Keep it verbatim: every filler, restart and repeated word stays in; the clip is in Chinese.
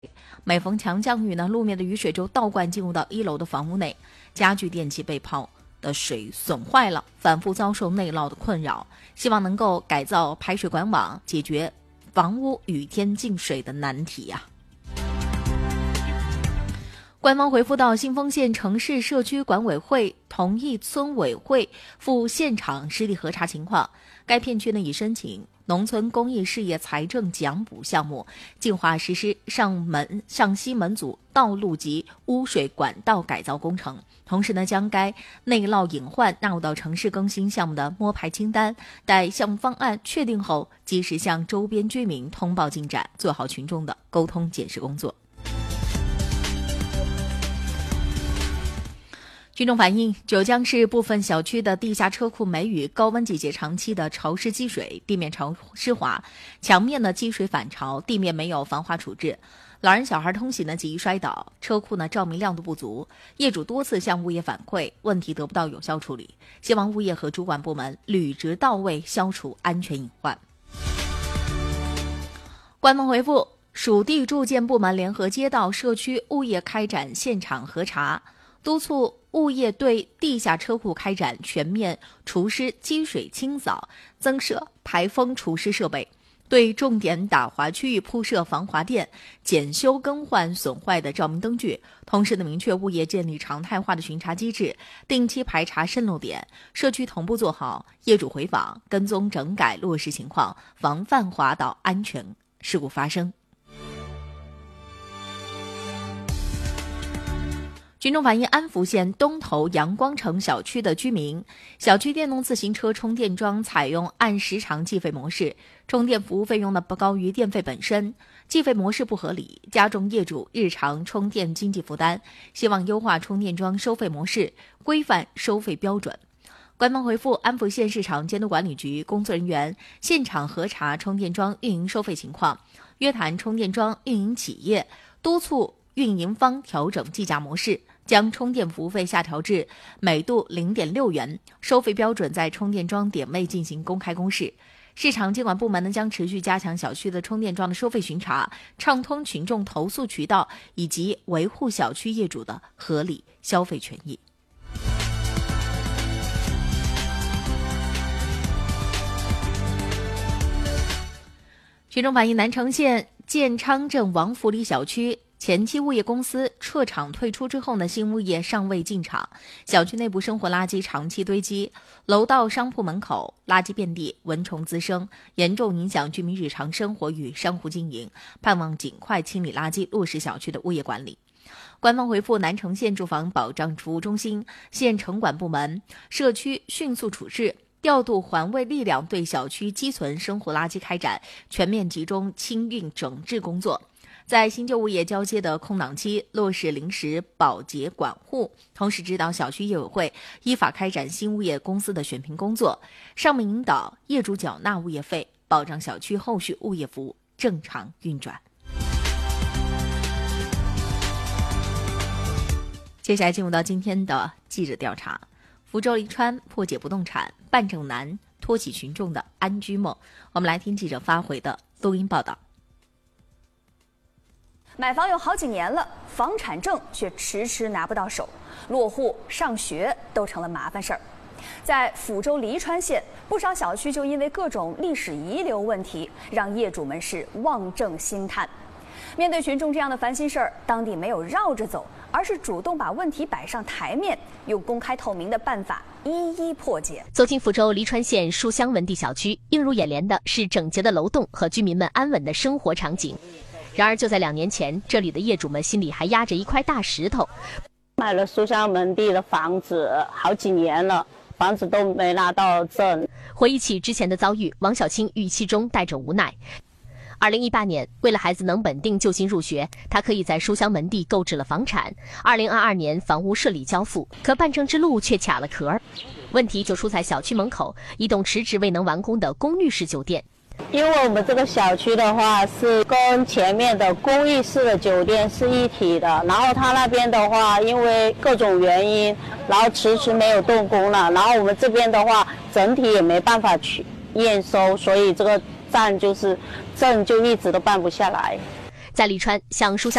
每逢强降雨呢，路面的雨水就倒灌进入到一楼的房屋内，家具电器被泡的水损坏了，反复遭受内涝的困扰。希望能够改造排水管网，解决房屋雨天进水的难题呀、啊。官方回复到，新丰县城市社区管委会同意村委会赴现场实地核查情况。该片区呢已申请农村公益事业财政奖补项目，计划实施上门上西门组道路及污水管道改造工程。同时呢，将该内涝隐患纳入到城市更新项目的摸排清单，待项目方案确定后，及时向周边居民通报进展，做好群众的沟通检视工作。群众反映，九江市部分小区的地下车库梅雨高温季节长期的潮湿积水，地面潮湿滑，墙面呢积水反潮，地面没有防滑处置，老人小孩通行呢极易摔倒，车库呢照明亮度不足，业主多次向物业反馈，问题得不到有效处理，希望物业和主管部门履职到位，消除安全隐患。官方回复，属地住建部门联合街道社区物业开展现场核查，督促物业对地下车库开展全面除湿积水清扫，增设排风除湿设备，对重点打滑区域铺设防滑垫，检修更换损坏的照明灯具。同时呢，明确物业建立常态化的巡查机制，定期排查渗漏点，社区同步做好业主回访跟踪整改落实情况，防范滑倒安全事故发生。群众反映，安福县东头阳光城小区的居民，小区电动自行车充电桩采用按时长计费模式，充电服务费用呢不高于电费本身，计费模式不合理，加重业主日常充电经济负担，希望优化充电桩收费模式，规范收费标准。官方回复，安福县市场监督管理局工作人员现场核查充电桩运营收费情况，约谈充电桩运营企业，督促运营方调整计价模式，将充电服务费下调至每度 零点六元，收费标准在充电桩点位进行公开公示。市场监管部门呢将持续加强小区的充电桩的收费巡查，畅通群众投诉渠道，以及维护小区业主的合理消费权益。群众反映，南城县建昌镇王府里小区前期物业公司撤场退出之后呢，新物业尚未进场，小区内部生活垃圾长期堆积，楼道商铺门口垃圾遍地，蚊虫滋生，严重影响居民日常生活与商户经营，盼望尽快清理垃圾，落实小区的物业管理。官方回复，南城县住房保障服务中心、县城管部门、社区迅速处置，调度环卫力量，对小区积存生活垃圾开展全面集中清运整治工作。在新旧物业交接的空档期，落实临时保洁管护，同时指导小区业委会依法开展新物业公司的选评工作，上面引导业主缴纳物业费，保障小区后续物业服务正常运转。接下来进入到今天的记者调查。福州利川破解不动产办证难，托起群众的安居梦。我们来听记者发回的录音报道。 买房有好几年了，房产证却迟迟拿不到手，落户、上学都成了麻烦事儿。在福州利川县，不少小区就因为各种历史遗留问题，让业主们是望证兴叹。面对群众这样的烦心事儿，当地没有绕着走，而是主动把问题摆上台面，用公开透明的办法一一破解。 走进福州利川县书香文地小区，映入眼帘的是整洁的楼栋和居民们安稳的生活场景。然而就在两年前，这里的业主们心里还压着一块大石头。 买了书香门第的房子好几年了，房子都没拿到证。 回忆起之前的遭遇，王小青语气中带着无奈。二零一八年，为了孩子能稳定就近入学，他可以在书香门第购置了房产。二零二二年，房屋顺利交付，可办证之路却卡了壳。问题就出在小区门口一栋迟迟未能完工的公寓式酒店。 因为我们这个小区的话是跟前面的公寓式的酒店是一体的，然后他那边的话因为各种原因，然后迟迟没有动工了，然后我们这边的话整体也没办法去验收，所以这个站就是证就一直都办不下来。 在利川向书香